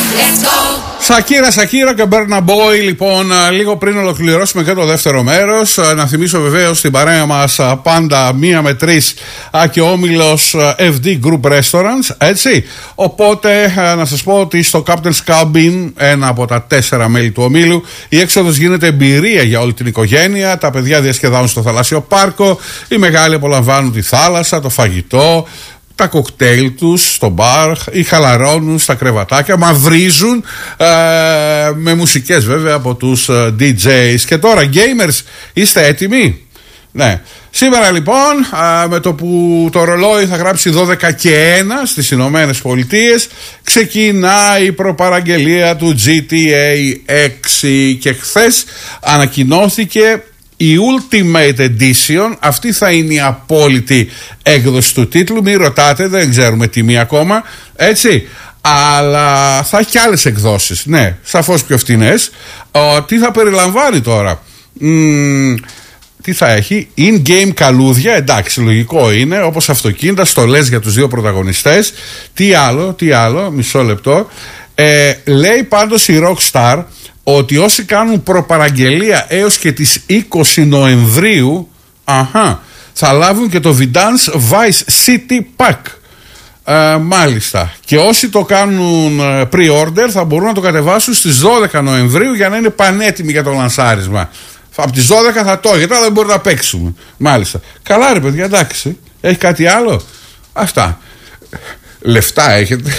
Σακύρα και Burna Boy. Λοιπόν, λίγο πριν ολοκληρώσουμε και το δεύτερο μέρος, να θυμίσω βεβαίως την παρέα μας πάντα 1 με 3 και όμιλος FD Group Restaurants, έτσι. Οπότε να σας πω ότι στο Captain's Cabin, ένα από τα 4 μέλη του ομίλου, η έξοδος γίνεται εμπειρία για όλη την οικογένεια. Τα παιδιά διασκεδάζουν στο θαλάσσιο πάρκο, οι μεγάλοι απολαμβάνουν τη θάλασσα, το φαγητό, τα κοκτέιλ τους στο μπαρ, ή χαλαρώνουν στα κρεβατάκια, μαυρίζουν με μουσικές βέβαια από τους DJs. Και τώρα, gamers, είστε έτοιμοι? Ναι. Σήμερα λοιπόν, με το που το ρολόι θα γράψει 12 και 1 στις Ηνωμένες Πολιτείες, ξεκινάει η προπαραγγελία του GTA 6 και χθες ανακοινώθηκε η Ultimate Edition. Αυτή θα είναι η απόλυτη έκδοση του τίτλου. Μην ρωτάτε, δεν ξέρουμε τιμή ακόμα, έτσι. Αλλά θα έχει και άλλες εκδόσεις. Ναι, σαφώς πιο φτηνές. Τι θα περιλαμβάνει τώρα? Τι θα έχει? In-game καλούδια, εντάξει, λογικό είναι, όπως αυτοκίνητα, στολές για τους δύο πρωταγωνιστές. Τι άλλο, μισό λεπτό. Λέει πάντως η Rockstar ότι όσοι κάνουν προπαραγγελία έως και τις 20 Νοεμβρίου θα λάβουν και το Vidance Vice City Pack. Μάλιστα. Και όσοι το κάνουν pre-order θα μπορούν να το κατεβάσουν στις 12 Νοεμβρίου για να είναι πανέτοιμοι για το λανσάρισμα. Από τις 12 θα το έχετε, αλλά δεν μπορεί να παίξουμε. Μάλιστα. Καλά ρε παιδιά, εντάξει. Έχει κάτι άλλο? Αυτά. Λεφτά έχετε?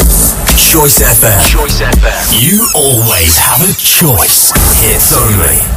Choice FM. You always have a choice. Hits only.